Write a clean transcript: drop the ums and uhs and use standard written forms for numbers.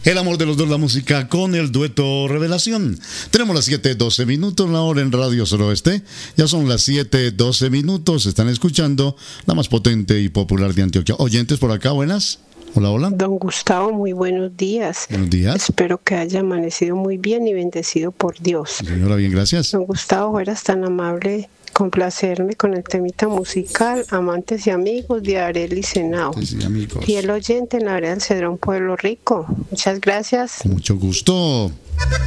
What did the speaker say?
El amor de los dos, la música con el dueto Revelación. Tenemos las 7:12 minutos, la hora en Radio Suroeste. Ya son las 7:12 minutos. Están escuchando la más potente y popular de Antioquia. Oyentes por acá, buenas. Hola, hola. Don Gustavo, muy buenos días. Buenos días. Espero que haya amanecido muy bien y bendecido por Dios. Señora, bien, gracias. Don Gustavo, eras tan amable complacerme con el temita musical Amantes y Amigos de Arely Senao. Sí, amigos. Y el oyente en la vereda del Cedrón, Pueblo Rico. Muchas gracias. Con mucho gusto.